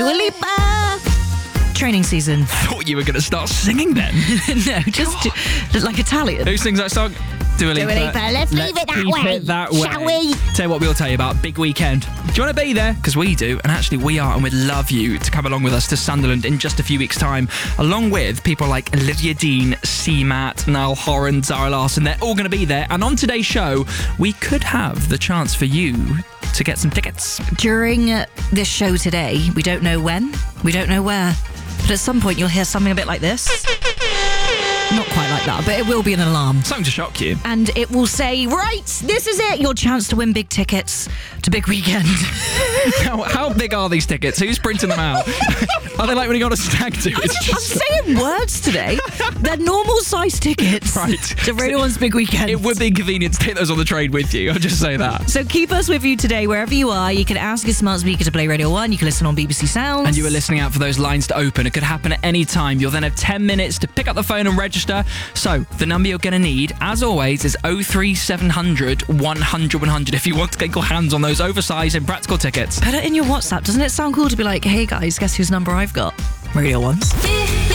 Dua Lipa. Training season. Thought you were going to start singing then. No, just like Italian. Who sings that song? Dua Lipa. Let's leave it that way. Shall we? Tell you what we'll tell you about. Big weekend. Do you want to be there? Because we do. And actually we are. And we'd love you to come along with us to Sunderland in just a few weeks' time. Along with people like Olivia Dean, C-Matt, Niall Horan, Zara Larsson. They're all going to be there. And on today's show, we could have the chance for you to get some tickets. During this show today, we don't know when, we don't know where, but at some point you'll hear something a bit like this. Not quite like that, but it will be an alarm. Something to shock you. And it will say, right, this is it, your chance to win big tickets to Big Weekend. How big are these tickets? Who's printing them out? Are they like when you got a stag do? I'm saying words today. They're normal size tickets to Radio 1's Big Weekend. It would be convenient to take those on the train with you. I'll just say that. So keep us with you today wherever you are. You can ask your smart speaker to play Radio 1. You can listen on BBC Sounds. And you are listening out for those lines to open. It could happen at any time. You'll then have 10 minutes to pick up the phone and register. So the number you're going to need, as always, is 03700 100 100 if you want to get your hands on those oversized and practical tickets. Put it in your WhatsApp. Doesn't it sound cool to be like, hey guys, guess whose number I've got? Radio 1's.